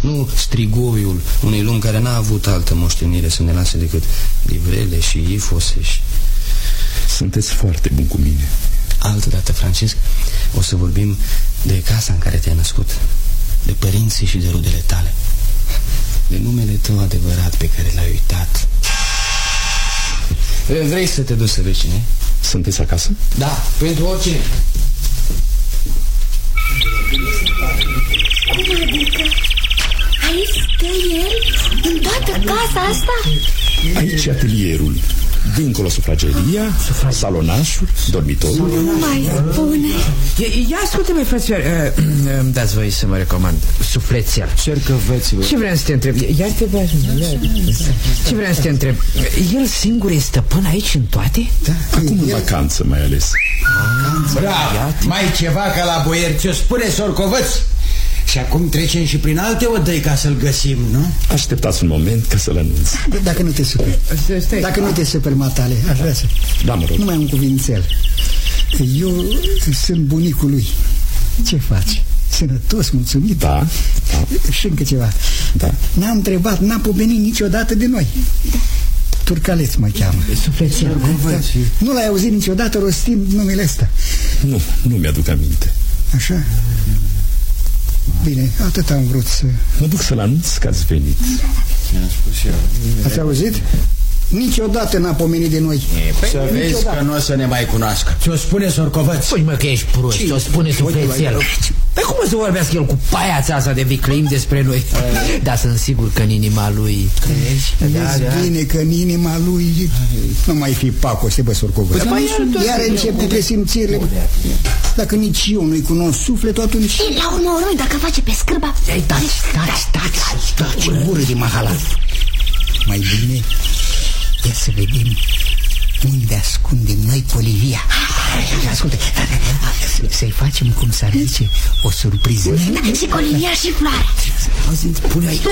nu strigoiul unei lumi care n-a avut altă moștenire să ne lase decât livrele și ifose și... Sunteți foarte bun cu mine. Altădată, Francesc, o să vorbim de casa în care te-ai născut, de părinții și de rudele tale, de numele tău adevărat pe care l-ai uitat. Vrei să te duci să vezi cine? Sunteți acasă? Da, pentru oricine. Cum adică? Aici stă el? În toată casa asta? Aici e atelierul. Dincolo sufrageria, salonașul, dormitorul. Nu mai spune. Ia ascultă-mă, frățioare, îmi dați voie să mă recomand suflețel. Cercăveți-vă. Ce vreau să te întreb? Iar te vă Ce vreau să te întreb? El singur e stăpân aici în toate? Da, acum în vacanță mai ales. Bravo! Mai ceva ca la boieri, ce-o spune Sorcovăț? Și acum trecem și prin alte odăi ca să-l găsim, nu? Așteptați un moment ca să-l anunț. Dacă nu te superi. Dacă nu te superi, matale, aș vrea să... Da, mă rog. Numai un cuvințel. Eu sunt bunicul lui. Ce faci? Sănătos, mulțumit? Da. Și încă ceva. Da. N-am întrebat, n-a pomenit niciodată de noi. Turcaleț mă cheamă. Suflețel. Nu l-ai auzit niciodată rostind numele ăsta? Nu mi-aduc aminte. Așa? Bine, atât am vrut să... Mă duc să-l anunț că ați venit. Ați auzit? Niciodată n-a pomenit de noi. Să vezi că nu o să ne mai cunoască. Ce-o spune Sorcovăț? Păi mă că ești prost, ce-o spune suflețel. Păi cum o să vorbească el cu paiața asta de vicleim despre noi? Dar sunt sigur că în inima lui... Vezi bine că în inima lui nu mai fi pacoste, bă, Sorcovăț. Iar încep cu presimțirile. Dacă nici eu nu-i cunosc sufletul, atunci... La urmă oroi, dacă face pe scârba... Taci, gură de mahala. Mai bine, ia să vedem unde ascundem noi Olivia. Ascultă, să-i facem, cum s-ar zice, o surpriză. Da, și Olivia și Floarea. Auziți, pune aici.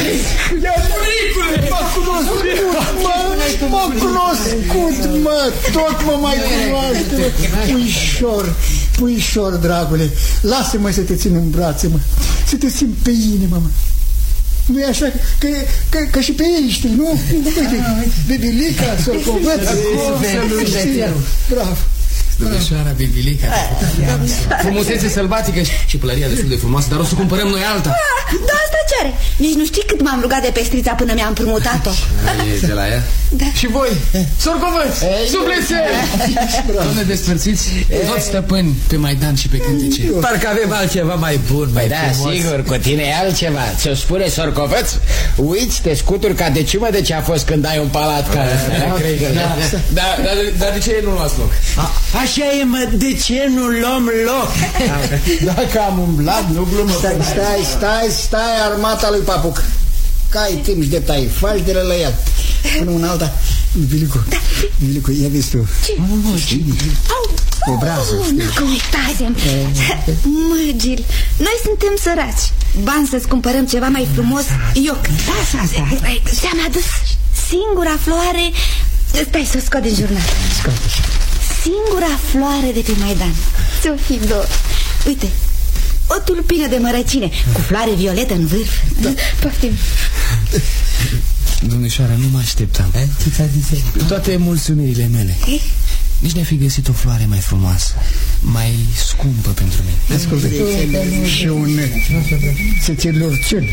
M-a cunoscut, mă, tot mă mai cunoaște. Puișor, dragule, lasă-mă să te țin în brațe, mă, să te țin pe inimă, mă. Nu-i așa? Că și pe ei știi, nu? Bebilica, Sorcovăț. Bravo. Domnișoara Bebilica. Frumusețe sălbatică și pălăria destul de frumoasă, dar o să cumpărăm noi alta. Da, asta ce are? Nici nu știi cât m-am rugat de pestrița până mi-am împrumutat-o. E de la ea? Da. Și voi, Sorcovăț, suflețe! Doamne despărțiți, toți stăpâni pe Maidan și pe cântece. Parcă avem altceva mai bun, mai frumos. Sigur, cu tine e altceva. Ți-o spune Sorcovăț? Uiți, te scuturi ca de ciumă de ce a fost când ai un palat ca ăsta. Dar de ce nu luați loc? Așa e, mă, de ce nu luăm loc? Dacă am umblat, nu glumă. Stai, armata lui Papuc. Că ai timp și de tai, faci de la el. Până una alta. Milicu, ia vezi tu. Ce? Obrazul. Că uitasem. Măgil, noi suntem săraci. Bani să-ți cumpărăm ceva mai frumos. Ioc. Ți-am adus singura floare. Stai să o scot din jurnal. Singura floare de pe Maidan. Ți-o fi dor. Uite, o tulpină de mărăcine cu floare violetă în vârf. Poftim. Domnișoara, nu mă așteptam. Toate mulțumirile mele. Nici ne-a fi găsit o floare mai frumoasă, mai scumpă pentru mine. Ascultă, și un țețelurciun.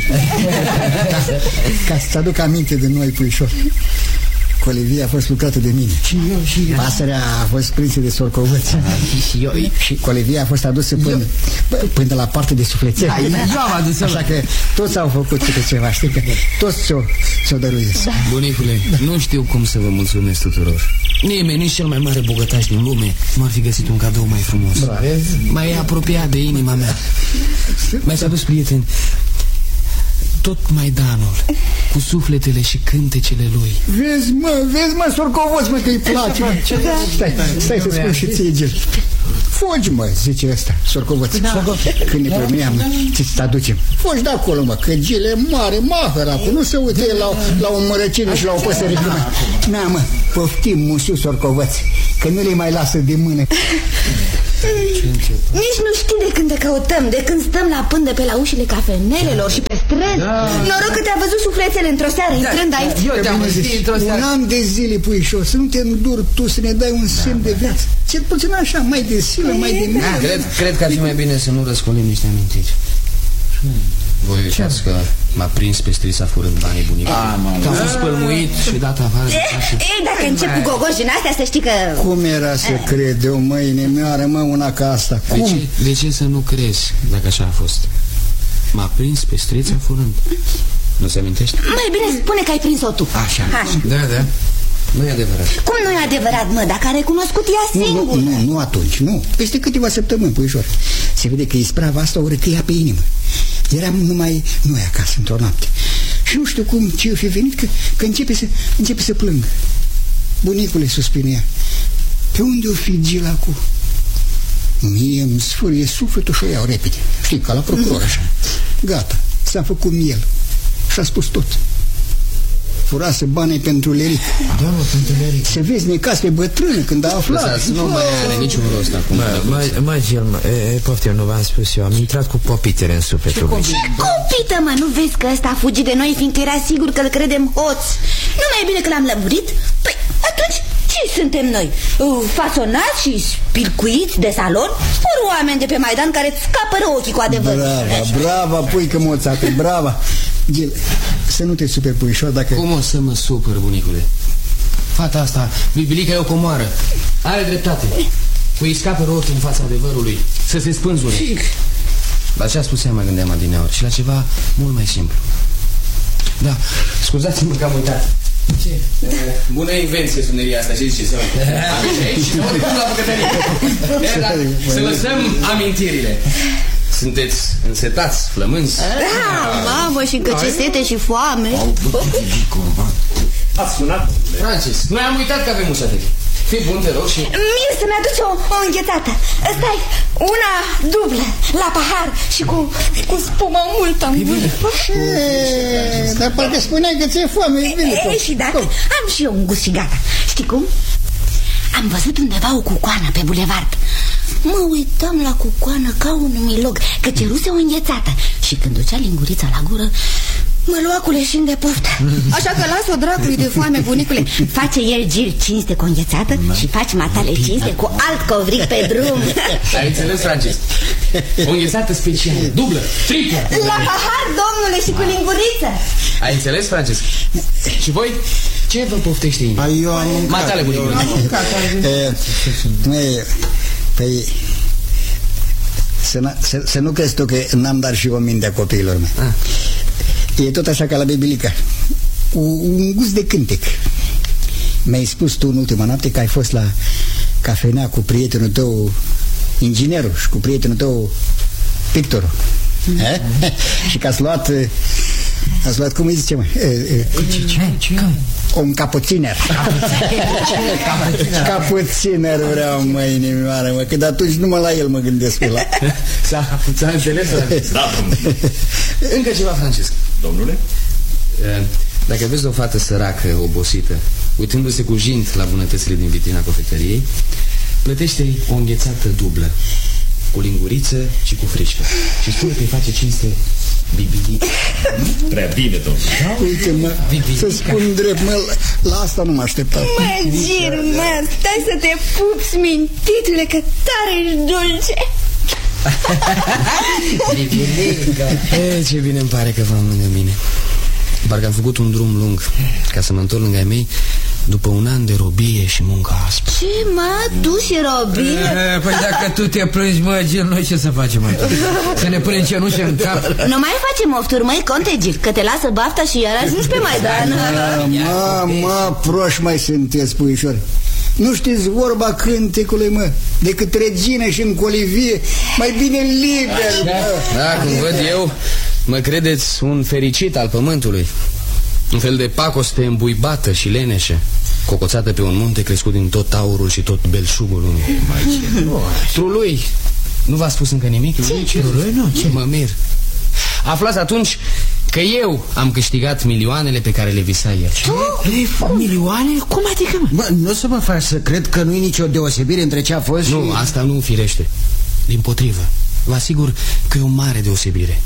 Ca să-ți aduc aminte de noi, puișor. Olivia a fost lucrată de mine. Și eu. Pasărea a fost prinsă de Sorcovăț. Și eu. Și Olivia a fost adusă până la parte de suflețel. Eu am adus. Așa că toți au făcut câte ceva. Știi că toți ți-o dăruiesc. Bunicule, nu știu cum să vă mulțumesc tuturor. Nimeni, nici cel mai mare bogătaș din lume nu ar fi găsit un cadou mai frumos, mai apropiat de inima mea. Mi-a adus, prieteni, tot Maidanul, cu sufletele și cântecele lui. Vezi, mă, Sorcovăț, mă, că îi place. Stai să spun și ție, Gil. Fugi, mă, zice ăsta, Sorcovăț. Când ne premiam, ți-ți aducem. Fugi de acolo, mă, că Gil e mare, mahăr acolo. Nu se uite la o mărăcine și la o păsărică. Na, mă, poftim, musiu, Sorcovăț, că nu le mai lasă de mână. Nici nu știi de când te căutăm, de când stăm la pândă pe la ușile cafenelelor și pe străzi. Noroc că te-a văzut sufletele într-o seară intrând aici. Eu te-am văzut într-o seară. Un an de zile, puișor, să nu te înduri tu, să ne dai un semn de viață. Cel puțin așa, mai de silă, mai de mine. Cred că ar fi mai bine să nu răscolim niște amintiri. Voi uitați că m-a prins pe strița furând banii bunicului. Că a fost spălmuit și dat afară. Dacă încep cu gogoși din astea, să știi că... Cum era să cred eu, mâine mi-oară, mă, una ca asta? Cum? De ce să nu crezi dacă așa a fost? M-a prins pe strița furând. Nu se amintește? Mai bine spune că ai prins-o tu. Așa. Da. Nu e adevărat. Cum nu e adevărat, mă, dacă a recunoscut ea singură? Nu atunci, nu. Peste câteva săptămâni, puișor. Se vede că isprava asta o răcăia pe inimă. Eram numai noi acasă, într-o noapte. Și nu știu cum ce-o fi venit, că începe să plângă. Bunicule, suspină ea. Pe unde o fi Gil acum? Mie îmi sfârie sufletul și o iau repede. Știi, ca la procuror așa. Gata, s-a făcut miel. Și-a spus tot. Furase banii pentru Leric. Da, pentru Leric. Se vezi, necas pe bătrână când a aflat. Lăsați, nu mai are niciun rost acum. Mă, Gil, poftim, nu v-am spus eu. Am intrat cu popitere în sufletul lui. Ce copită, mă, nu vezi că ăsta a fugit de noi fiindcă era sigur că îl credem hoț? Nu mai e bine că l-am lămurit? Păi, atunci ce suntem noi? Fasonați și spilcuiți de salon? Ori oameni de pe Maidan care îți scapără ochii cu adevăr. Brava, puică moțată, brava. Gil, să nu te super, puișor, dacă... Cum o să mă supăr, bunicule? Fata asta, Bibilica, e o comoară. Are dreptate. Îi scapă ochii în fața adevărului. Să se spânzure. La ce a spus ea, mă gândeam adineaori. Și la ceva mult mai simplu. Da, scuzați-mă că am uitat. Ce? Bună invenție suneria asta, ce ziceți? Aici și ne uităm la bucătărie. Să lăsăm amintirile. Sunteți însetați, flămânzi? Da, mamă, și încă ce sete și foame. Ați sunat? Francis, noi am uitat că avem mușatele. Fii bun, te rog, și... Mie să-mi aduce o înghețată. Stai, una dublă, la pahar și cu spumă multă. Dar parcă spuneai că ți-e foame. Și dacă am și eu un gust și gata. Știi cum? Am văzut undeva o cucoană pe bulevard. Mă uitam la cucoană ca un milog, că ceruse o înghețată. Și când ducea lingurița la gură, mă lua cu leșin de poftă. Așa că las-o dracului de foame, bunicule. Face el Gil cinste cu înghețată și faci matale cinste cu alt covric pe drum. Ai înțeles, Francis? O înghețată specială, dublă, triplă. La pahar, domnule, și cu linguriță. Ai înțeles, Francis? Și voi? Ce vă poftește inima? Eu am mâncat. Matale, bunicule. Păi... Să nu crezi tu că n-am dat și o mintea copiilor mei. E tot așa ca la Bibilica. Un gust de cântec. Mi-ai spus tu în ultima noapte că ai fost la cafenea cu prietenul tău inginerul și cu prietenul tău pictorul. Și că ați luat, cum îi zice, mă? Un capuținer. Capuținer vreau, mă, inimioară, mă, că de atunci numai la el mă gândesc pe la... S-a înțeles? Da, domnule. Încă ceva, Francesc. Domnule? Dacă vezi o fată săracă, obosită, uitându-se cu jint la bunătățile din vitrina cofetăriei, plătește-i o înghețată dublă, cu linguriță și cu frișcă. Și spune că îi face cinste Bibilica. Prea bine, domnule. Uite, mă, să spun drept, mă, la asta nu mă așteptam. Mă, Gir, mă, stai să te pupi, smintitule, că tare ești dulce. Ce bine îmi pare că v-am lângă mine. Parcă am făcut un drum lung ca să mă întorc lângă ai mei după un an de robie și muncă aspră. Ce, mă, tu și robie? Păi dacă tu te plângi, mă, Gil, noi ce să facem aici? Să ne punem cenușă în cap? Nu mai facem ofturi, măi, conte, Gil, că te lasă bafta și iar ajungi pe Maidan. Mă, proști mai sunteți, puișori. Nu știți vorba cântecului, mă? Decât regină și în colivie, mai bine liber. Da, cum văd eu, mă credeți un fericit al pământului. Un fel de pacoste îmbuibată și leneșă, cocoțată pe un munte crescut din tot aurul și tot belșugul lumii. Trului, nu v-a spus încă nimic? Ce? Trului, nu, ce? Mă mir. Aflați atunci Că eu am câștigat milioanele pe care le visa el. Tu? Milioane? Cum adică, mă? Bă, nu o să mă faci să cred că nu-i nicio deosebire între ce a fost Nu, asta nu firește. Dimpotrivă, vă asigur că e o mare deosebire.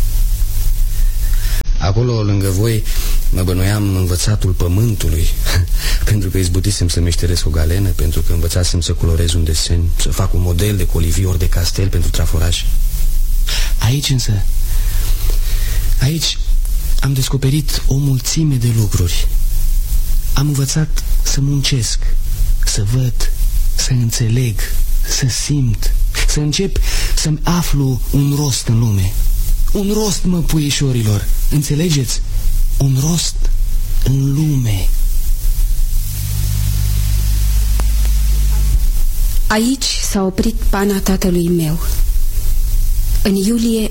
Acolo, lângă voi, mă bănuiam învățatul pământului. Pentru că izbutisem să meșteresc o galenă, pentru că învățasem să colorez un desen, să fac un model de colivie ori de castel pentru traforaj. Aici însă, aici am descoperit o mulțime de lucruri. Am învățat să muncesc, să văd, să înțeleg, să simt, să încep să-mi aflu un rost în lume. Un rost, mă, puișorilor, înțelegeți? Un rost în lume. Aici s-a oprit pana tatălui meu, în iulie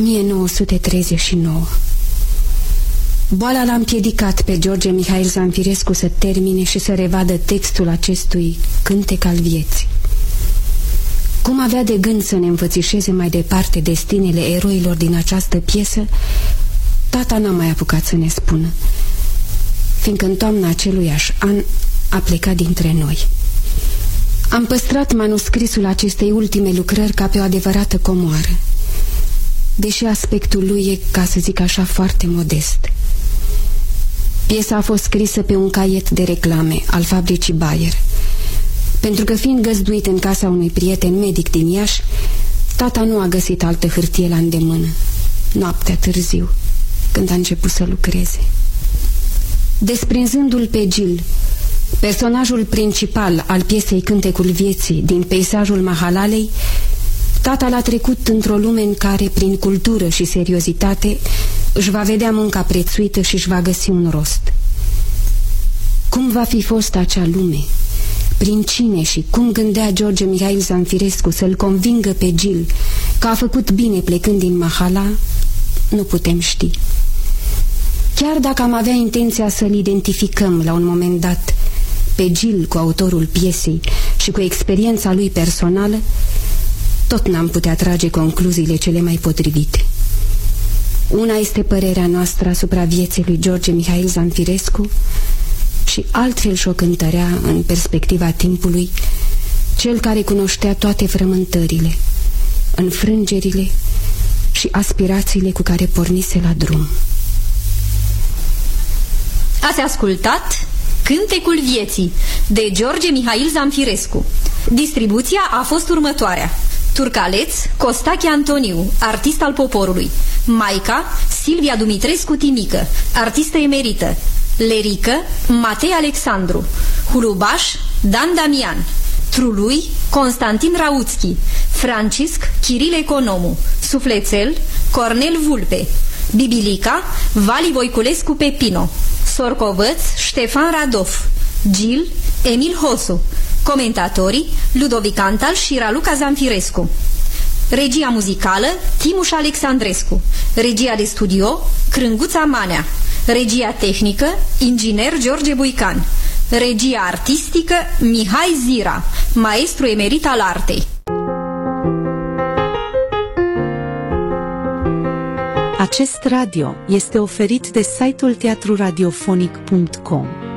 1939. Boala l-a împiedicat pe George Mihail Zamfirescu să termine și să revadă textul acestui cântec al vieții. Cum avea de gând să ne învățișeze mai departe destinele eroilor din această piesă, tata n-a mai apucat să ne spună, fiindcă în toamna aceluiași an a plecat dintre noi. Am păstrat manuscrisul acestei ultime lucrări ca pe o adevărată comoară, deși aspectul lui e, ca să zic așa, foarte modest. Piesa a fost scrisă pe un caiet de reclame al fabricii Bayer, pentru că, fiind găzduit în casa unui prieten medic din Iași, tata nu a găsit altă hârtie la îndemână, noaptea târziu, când a început să lucreze. Desprinzându-l pe Gil, personajul principal al piesei Cântecul Vieții din peisajul Mahalalei, tata l-a trecut într-o lume în care, prin cultură și seriozitate, își va vedea munca prețuită și își va găsi un rost. Cum va fi fost acea lume? Prin cine și cum gândea George Mihail Zamfirescu să-l convingă pe Gil că a făcut bine plecând din Mahala, nu putem ști. Chiar dacă am avea intenția să-l identificăm la un moment dat pe Gil cu autorul piesei și cu experiența lui personală, tot n-am putea trage concluziile cele mai potrivite. Una este părerea noastră asupra vieții lui George Mihail Zamfirescu și altfel și-o cântărea în perspectiva timpului cel care cunoștea toate frământările, înfrângerile și aspirațiile cu care pornise la drum. Ați ascultat Cântecul Vieții de George Mihail Zamfirescu. Distribuția a fost următoarea: Turcaleț, Costache Antoniu, artist al poporului; Maica, Silvia Dumitrescu Timică, artistă emerită; Lerică, Matei Alexandru; Hulubaș, Dan Damian; Trului, Constantin Rauțchi; Francisc, Chiril Economu; Suflețel, Cornel Vulpe; Bibilica, Vali Voiculescu Pepino; Sorcovăț, Ștefan Radov; Gil, Emil Hosu; comentatorii, Ludovic Antal și Raluca Zamfirescu; regia muzicală, Timuș Alexandrescu; regia de studio, Crânguța Manea; regia tehnică, inginer George Buican; regia artistică, Mihai Zira, maestru emerit al artei. Acest radio este oferit de site-ul teatruradiofonic.com.